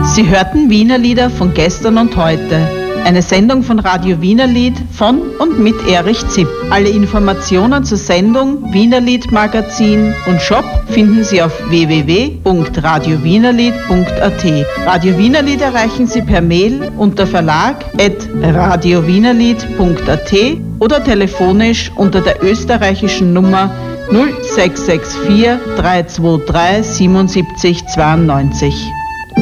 Sie hörten Wienerlieder von gestern und heute. Eine Sendung von Radio Wienerlied von und mit Erich Zipp. Alle Informationen zur Sendung, Wienerlied Magazin und Shop finden Sie auf www.radiowienerlied.at. Radio Wienerlied erreichen Sie per Mail unter verlag@radiowienerlied.at oder telefonisch unter der österreichischen Nummer 0664 323 77 92.